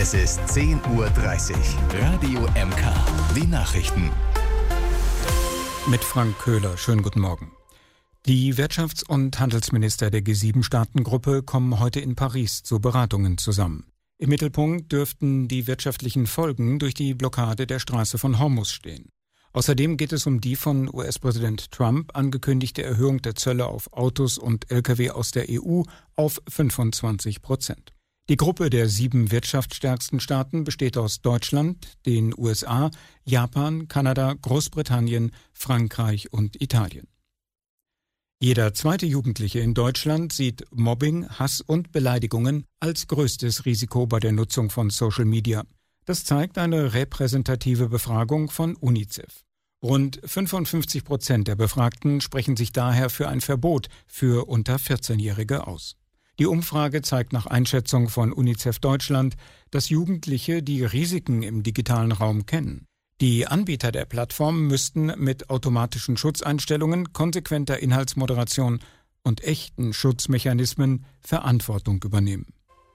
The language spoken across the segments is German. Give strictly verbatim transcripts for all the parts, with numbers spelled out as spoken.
Es ist zehn Uhr dreißig. Radio M K. Die Nachrichten. Mit Frank Köhler. Schönen guten Morgen. Die Wirtschafts- und Handelsminister der G sieben Staatengruppe kommen heute in Paris zu Beratungen zusammen. Im Mittelpunkt dürften die wirtschaftlichen Folgen durch die Blockade der Straße von Hormuz stehen. Außerdem geht es um die von U S-Präsident Trump angekündigte Erhöhung der Zölle auf Autos und L K W aus der E U auf fünfundzwanzig Prozent. Die Gruppe der sieben wirtschaftsstärksten Staaten besteht aus Deutschland, den U S A, Japan, Kanada, Großbritannien, Frankreich und Italien. Jeder zweite Jugendliche in Deutschland sieht Mobbing, Hass und Beleidigungen als größtes Risiko bei der Nutzung von Social Media. Das zeigt eine repräsentative Befragung von UNICEF. Rund fünfundfünfzig Prozent der Befragten sprechen sich daher für ein Verbot für unter vierzehnjährige aus. Die Umfrage zeigt nach Einschätzung von UNICEF Deutschland, dass Jugendliche die Risiken im digitalen Raum kennen. Die Anbieter der Plattform müssten mit automatischen Schutzeinstellungen, konsequenter Inhaltsmoderation und echten Schutzmechanismen Verantwortung übernehmen.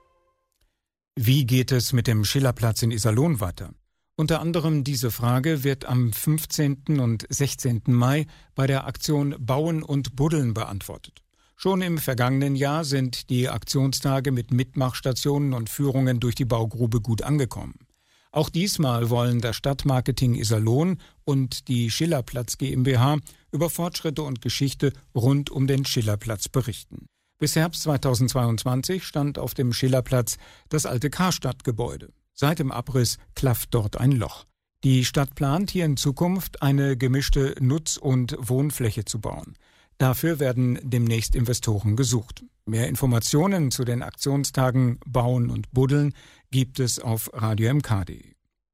Wie geht es mit dem Schillerplatz in Iserlohn weiter? Unter anderem diese Frage wird am fünfzehnten und sechzehnten Mai bei der Aktion Bauen und Buddeln beantwortet. Schon im vergangenen Jahr sind die Aktionstage mit Mitmachstationen und Führungen durch die Baugrube gut angekommen. Auch diesmal wollen das Stadtmarketing Iserlohn und die Schillerplatz GmbH über Fortschritte und Geschichte rund um den Schillerplatz berichten. Bis Herbst zweitausendzweiundzwanzig stand auf dem Schillerplatz das alte Karstadt-Gebäude. Seit dem Abriss klafft dort ein Loch. Die Stadt plant hier in Zukunft eine gemischte Nutz- und Wohnfläche zu bauen. Dafür werden demnächst Investoren gesucht. Mehr Informationen zu den Aktionstagen Bauen und Buddeln gibt es auf radio m k punkt d e.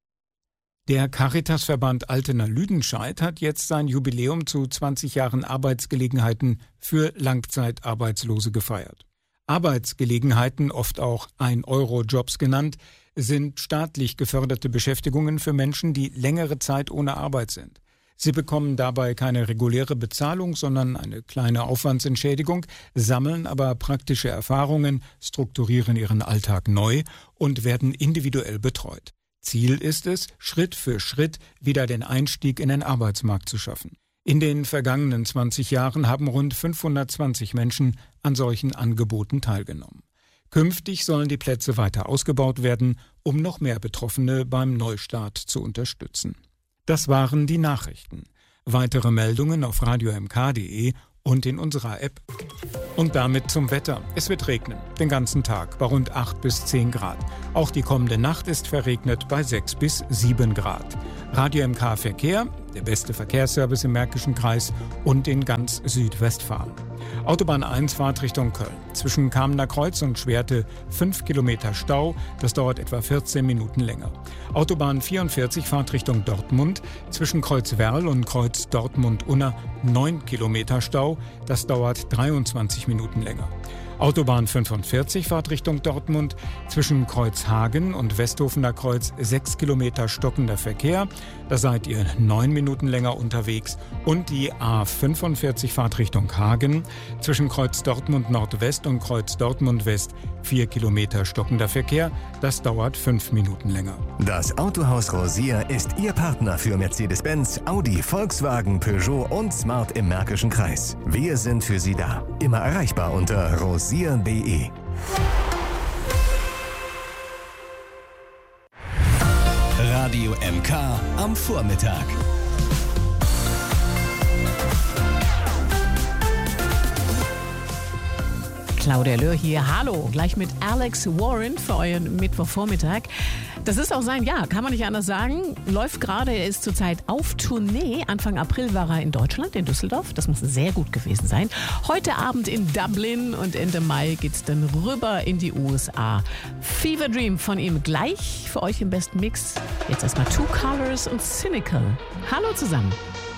Der Caritasverband Altena-Lüdenscheid hat jetzt sein Jubiläum zu zwanzig Jahren Arbeitsgelegenheiten für Langzeitarbeitslose gefeiert. Arbeitsgelegenheiten, oft auch ein-Euro-Jobs genannt, sind staatlich geförderte Beschäftigungen für Menschen, die längere Zeit ohne Arbeit sind. Sie bekommen dabei keine reguläre Bezahlung, sondern eine kleine Aufwandsentschädigung, sammeln aber praktische Erfahrungen, strukturieren ihren Alltag neu und werden individuell betreut. Ziel ist es, Schritt für Schritt wieder den Einstieg in den Arbeitsmarkt zu schaffen. In den vergangenen zwanzig Jahren haben rund fünfhundertzwanzig Menschen an solchen Angeboten teilgenommen. Künftig sollen die Plätze weiter ausgebaut werden, um noch mehr Betroffene beim Neustart zu unterstützen. Das waren die Nachrichten. Weitere Meldungen auf radio m k punkt d e und in unserer App. Und damit zum Wetter. Es wird regnen, den ganzen Tag, bei rund acht bis zehn Grad. Auch die kommende Nacht ist verregnet bei sechs bis sieben Grad. Radio M K Verkehr, der beste Verkehrsservice im Märkischen Kreis und in ganz Südwestfalen. Autobahn eins Fahrtrichtung Köln. Zwischen Kamener Kreuz und Schwerte fünf Kilometer Stau, das dauert etwa vierzehn Minuten länger. Autobahn vierundvierzig Fahrtrichtung Dortmund. Zwischen Kreuz Werl und Kreuz Dortmund-Unna neun Kilometer Stau, das dauert dreiundzwanzig Minuten länger. Autobahn fünfundvierzig Fahrtrichtung Dortmund, zwischen Kreuz Hagen und Westhofener Kreuz sechs Kilometer stockender Verkehr, da seid ihr neun Minuten länger unterwegs. Und die A fünfundvierzig Fahrtrichtung Hagen, zwischen Kreuz Dortmund Nordwest und Kreuz Dortmund West vier Kilometer stockender Verkehr, das dauert fünf Minuten länger. Das Autohaus Rosier ist Ihr Partner für Mercedes-Benz, Audi, Volkswagen, Peugeot und Smart im Märkischen Kreis. Wir sind für Sie da. Immer erreichbar unter rosier punkt d e. Radio M K am Vormittag. Claudia Löhr hier. Hallo, gleich mit Alex Warren für euren Mittwochvormittag. Das ist auch sein Jahr, kann man nicht anders sagen. Läuft gerade, er ist zurzeit auf Tournee. Anfang April war er in Deutschland, in Düsseldorf. Das muss sehr gut gewesen sein. Heute Abend in Dublin und Ende Mai geht's dann rüber in die U S A. Fever Dream von ihm gleich für euch im besten Mix. Jetzt erstmal Two Colors und Cynical. Hallo zusammen.